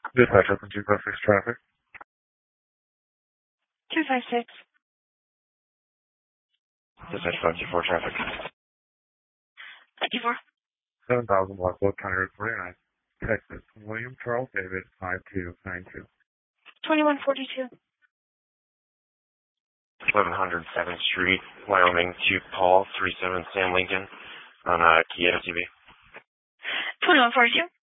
Dispatch open 256 traffic. 256. Dispatch 524 traffic. 54. 7000 Lockwood County Road 49. Texas. William Charles David 5292. 2142. 1107th Street, Wyoming, to Paul 37 Sam Lincoln on Kia SUV. 2142.